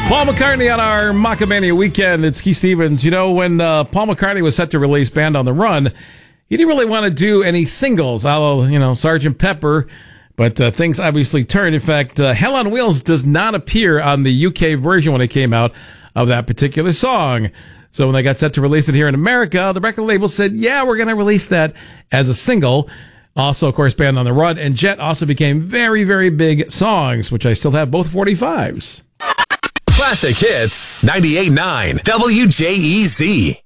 Paul McCartney on our Macamania weekend. It's Keith Stevens. You know, when Paul McCartney was set to release Band on the Run, he didn't really want to do any singles, although, Sgt. Pepper, but things obviously turned. In fact, Hell on Wheels does not appear on the UK version when it came out of that particular song. So when they got set to release it here in America, the record label said, yeah, we're going to release that as a single. Also, of course, Band on the Run and Jet also became very, very big songs, which I still have both 45s. Classic Hits 98.9 WJEZ.